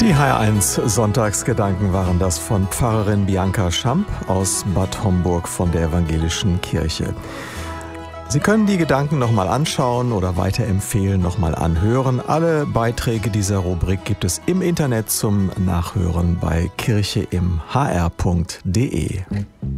Die HR1 Sonntagsgedanken waren das von Pfarrerin Bianca Schamp aus Bad Homburg von der Evangelischen Kirche. Sie können die Gedanken nochmal anschauen oder weiterempfehlen, nochmal anhören. Alle Beiträge dieser Rubrik gibt es im Internet zum Nachhören bei kircheimhr.de.